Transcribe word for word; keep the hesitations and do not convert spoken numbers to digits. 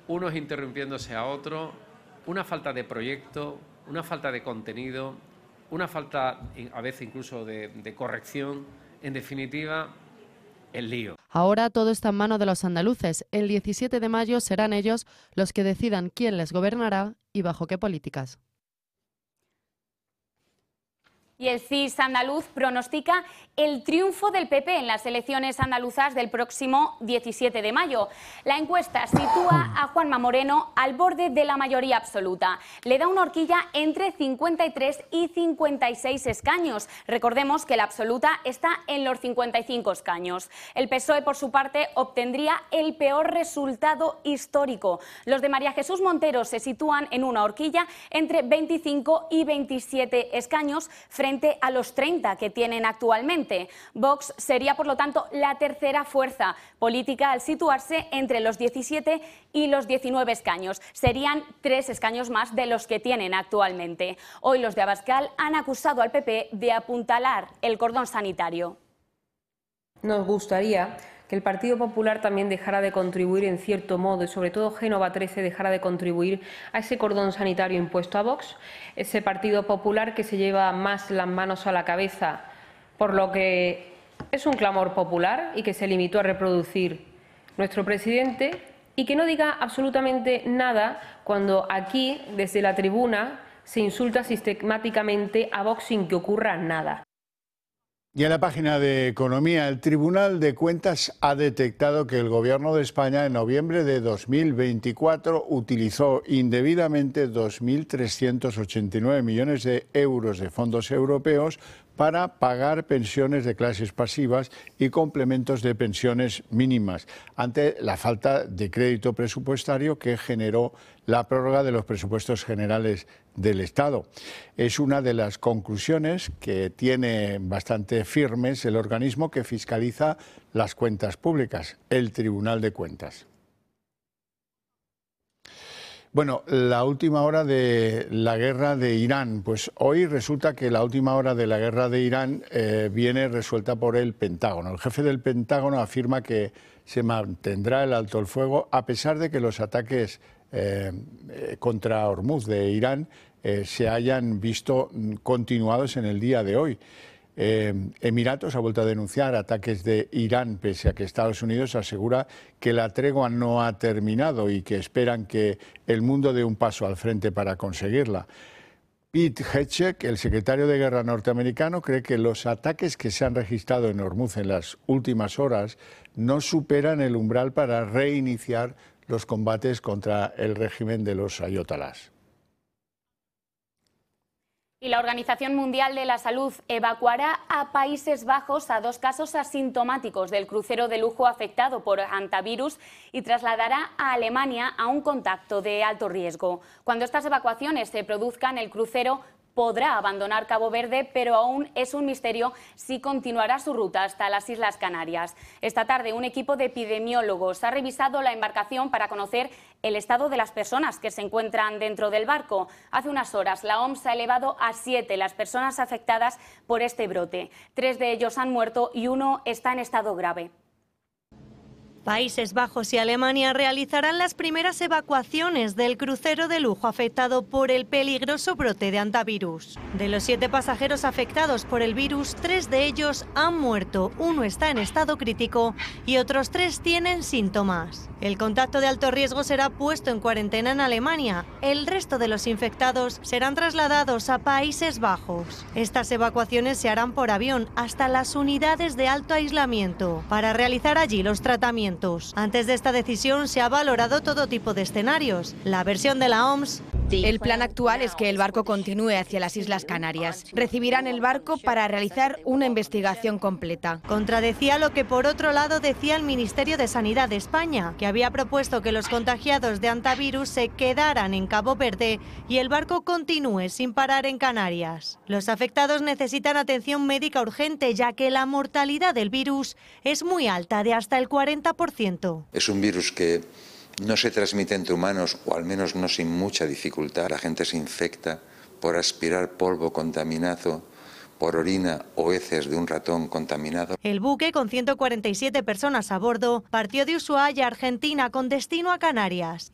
unos interrumpiéndose a otros, una falta de proyecto, una falta de contenido, una falta a veces incluso de, de corrección, en definitiva, el lío. Ahora todo está en manos de los andaluces. El diecisiete de mayo serán ellos los que decidan quién les gobernará y bajo qué políticas. Y el C I S andaluz pronostica el triunfo del P P en las elecciones andaluzas del próximo diecisiete de mayo. La encuesta sitúa a Juanma Moreno al borde de la mayoría absoluta. Le da una horquilla entre cincuenta y tres y cincuenta y seis escaños. Recordemos que la absoluta está en los cincuenta y cinco escaños. El P S O E, por su parte, obtendría el peor resultado histórico. Los de María Jesús Montero se sitúan en una horquilla entre veinticinco y veintisiete escaños frente a los treinta que tienen actualmente. Vox sería, por lo tanto, la tercera fuerza política al situarse entre los diecisiete y los diecinueve escaños. Serían tres escaños más de los que tienen actualmente. Hoy los de Abascal han acusado al P P de apuntalar el cordón sanitario. Nos gustaría que el Partido Popular también dejara de contribuir en cierto modo, y sobre todo Génova trece dejara de contribuir a ese cordón sanitario impuesto a Vox, ese Partido Popular que se lleva más las manos a la cabeza por lo que es un clamor popular y que se limitó a reproducir nuestro presidente, y que no diga absolutamente nada cuando aquí, desde la tribuna, se insulta sistemáticamente a Vox sin que ocurra nada. Y en la página de Economía, el Tribunal de Cuentas ha detectado que el Gobierno de España en noviembre de dos mil veinticuatro utilizó indebidamente dos mil trescientos ochenta y nueve millones de euros de fondos europeos para pagar pensiones de clases pasivas y complementos de pensiones mínimas, ante la falta de crédito presupuestario que generó la prórroga de los presupuestos generales del Estado. Es una de las conclusiones que tiene bastante firmes el organismo que fiscaliza las cuentas públicas, el Tribunal de Cuentas. Bueno, la última hora de la guerra de Irán. Pues hoy resulta que la última hora de la guerra de Irán eh, viene resuelta por el Pentágono. El jefe del Pentágono afirma que se mantendrá el alto el fuego a pesar de que los ataques eh, contra Hormuz de Irán eh, se hayan visto continuados en el día de hoy. Eh, Emiratos ha vuelto a denunciar ataques de Irán, pese a que Estados Unidos asegura que la tregua no ha terminado y que esperan que el mundo dé un paso al frente para conseguirla. Pete Hegseth, el secretario de Guerra norteamericano, cree que los ataques que se han registrado en Hormuz en las últimas horas no superan el umbral para reiniciar los combates contra el régimen de los ayatolás. Y la Organización Mundial de la Salud evacuará a Países Bajos a dos casos asintomáticos del crucero de lujo afectado por hantavirus y trasladará a Alemania a un contacto de alto riesgo. Cuando estas evacuaciones se produzcan, el crucero podrá abandonar Cabo Verde, pero aún es un misterio si continuará su ruta hasta las Islas Canarias. Esta tarde, un equipo de epidemiólogos ha revisado la embarcación para conocer el estado de las personas que se encuentran dentro del barco. Hace unas horas, la O M S ha elevado a siete las personas afectadas por este brote. Tres de ellos han muerto y uno está en estado grave. Países Bajos y Alemania realizarán las primeras evacuaciones del crucero de lujo afectado por el peligroso brote de hantavirus. De los siete pasajeros afectados por el virus, tres de ellos han muerto, uno está en estado crítico y otros tres tienen síntomas. El contacto de alto riesgo será puesto en cuarentena en Alemania. El resto de los infectados serán trasladados a Países Bajos. Estas evacuaciones se harán por avión hasta las unidades de alto aislamiento para realizar allí los tratamientos. Antes de esta decisión se ha valorado todo tipo de escenarios. La versión de la O M S... El plan actual es que el barco continúe hacia las Islas Canarias. Recibirán el barco para realizar una investigación completa. Contradecía lo que por otro lado decía el Ministerio de Sanidad de España, que había propuesto que los contagiados de hantavirus se quedaran en Cabo Verde y el barco continúe sin parar en Canarias. Los afectados necesitan atención médica urgente, ya que la mortalidad del virus es muy alta, de hasta el cuarenta por ciento. Es un virus que no se transmite entre humanos, o al menos no sin mucha dificultad. La gente se infecta por aspirar polvo contaminado, por orina o heces de un ratón contaminado. El buque, con ciento cuarenta y siete personas a bordo, partió de Ushuaia, Argentina, con destino a Canarias.